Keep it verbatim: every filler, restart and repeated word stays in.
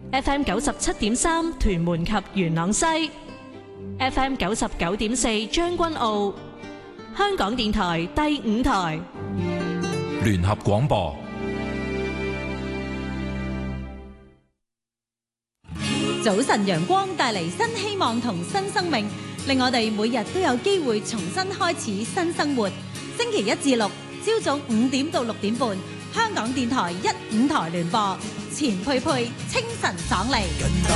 F M 九十七點三屯門及元朗西，F M 九十九點四將軍澳，香港電台第五台聯合廣播。 早晨陽光帶嚟新希望同新生命，令我哋每日都有機會重新開始新生活。星期一至六朝早五點到六點半，香港電台一五台聯播，錢佩佩清晨爽利。